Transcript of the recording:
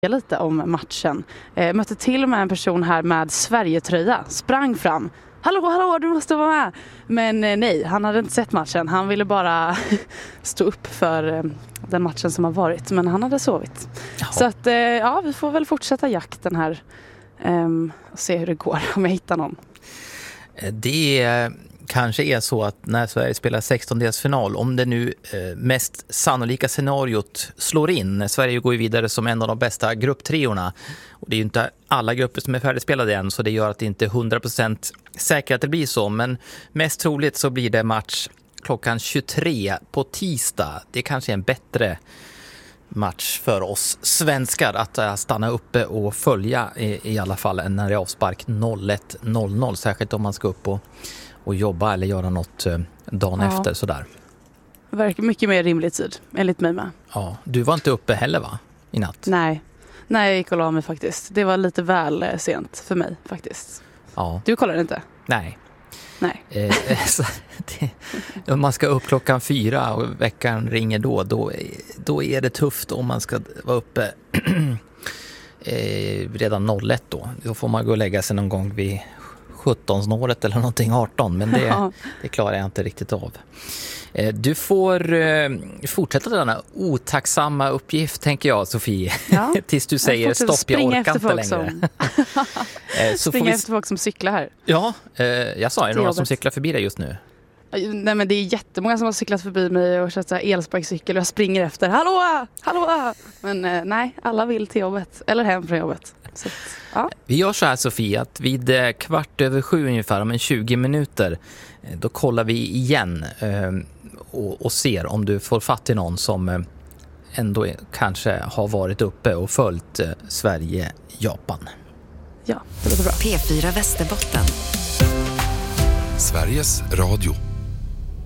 lite om matchen. Mötte till och med en person här med Sverige-tröja. Sprang fram. Hallå, du måste vara med. Men nej, han hade inte sett matchen. Han ville bara stå upp för den matchen som har varit. Men han hade sovit. Jaha. Så att ja, vi får väl fortsätta jakten här. Och se hur det går om jag hittar någon. Det kanske är så att när Sverige spelar 16-delsfinal, om det nu mest sannolika scenariot slår in, Sverige går ju vidare som en av de bästa grupptreorna, och det är ju inte alla grupper som är färdigspelade än, så det gör att det inte är 100% säkert att det blir så, men mest troligt så blir det match klockan 23 på tisdag. Det kanske är en bättre match för oss svenskar att stanna uppe och följa i alla fall än när det är avspark 01:00, särskilt om man ska upp och jobba eller göra något dagen efter sådär. Det verkar mycket mer rimlig tid, enligt mig med. Ja, du var inte uppe heller va? I natt? Nej, jag gick och la mig faktiskt. Det var lite väl sent för mig faktiskt. Ja. Du kollade inte? Nej. Så om man ska upp klockan 4 och veckan ringer då är det tufft om man ska vara uppe redan 01 då. Då får man gå och lägga sig någon gång vid 17-snåret eller någonting 18, men det klarar jag inte riktigt av. Du får fortsätta denna otacksamma uppgift, tänker jag, Sofie. Ja, tills du säger stopp, jag orkar inte längre. Springa efter folk som cyklar här. Ja, jag sa, är det några som cyklar förbi dig just nu? Nej, men det är jättemånga som har cyklat förbi mig och kört så här elsparkcykel och jag springer efter. Hallå! Men nej, alla vill till jobbet eller hem från jobbet. Så, ja. Vi gör så här, Sofie, att vid 7:15 ungefär, om 20 minuter, då kollar vi igen och ser om du får fatt i någon som ändå kanske har varit uppe och följt Sverige-Japan. Ja, det låter bra. P4 Västerbotten. Sveriges Radio.